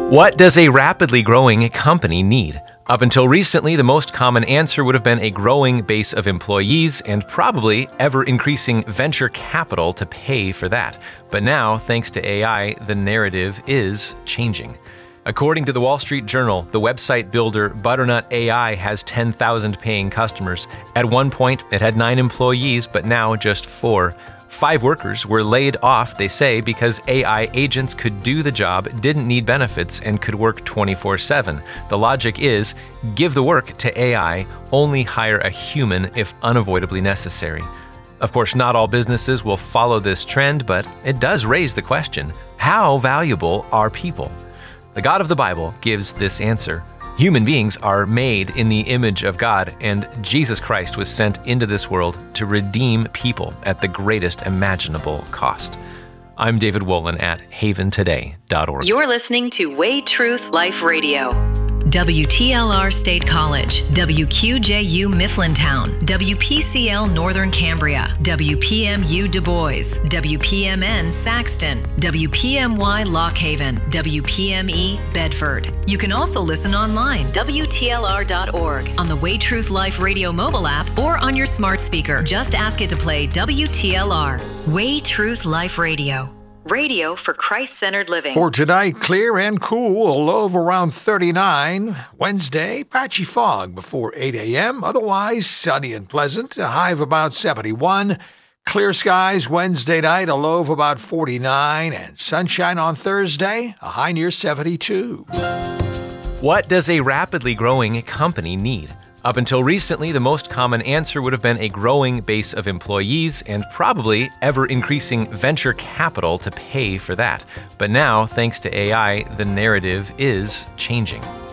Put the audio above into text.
What does a rapidly growing company need? Up until recently, the most common answer would have been a growing base of employees and probably ever-increasing venture capital to pay for that. But now, thanks to AI, the narrative is changing. According to the Wall Street Journal, the website builder Butternut AI has 10,000 paying customers. At one point, it had 9 employees, but now just 4. 5 workers were laid off, they say, because AI agents could do the job, didn't need benefits, and could work 24/7. The logic is, give the work to AI, only hire a human if unavoidably necessary. Of course, not all businesses will follow this trend, but it does raise the question, how valuable are people? The God of the Bible gives this answer. Human beings are made in the image of God, and Jesus Christ was sent into this world to redeem people at the greatest imaginable cost. I'm David Wolin at haventoday.org. You're listening to Way Truth Life Radio. WTLR State College, WQJU Mifflintown, WPCL Northern Cambria, WPMU Du Bois, WPMN Saxton, WPMY Lock Haven, WPME Bedford. You can also listen online, WTLR.org, on the Way Truth Life Radio mobile app, or on your smart speaker. Just ask it to play WTLR. Way Truth Life Radio. Radio for Christ-centered living. For tonight, clear and cool, a low of around 39. Wednesday, patchy fog before 8 a.m. Otherwise, sunny and pleasant, a high of about 71. Clear skies Wednesday night, a low of about 49. And sunshine on Thursday, a high near 72. What does a rapidly growing company need? Up until recently, the most common answer would have been a growing base of employees and probably ever-increasing venture capital to pay for that. But now, thanks to AI, the narrative is changing.